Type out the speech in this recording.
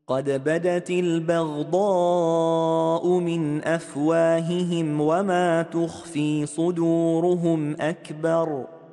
قد بدت البغضاء من أفواههم وما تخفي صدورهم أكبر